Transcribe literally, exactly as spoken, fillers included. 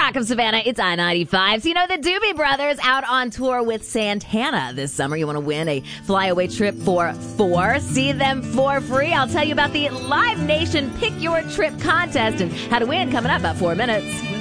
Rock of Savannah, it's I ninety-five. So you know the Doobie Brothers out on tour with Santana this summer. You want to win a flyaway trip for four. See them for free. I'll tell you about the Live Nation Pick Your Trip contest and how to win coming up about four minutes.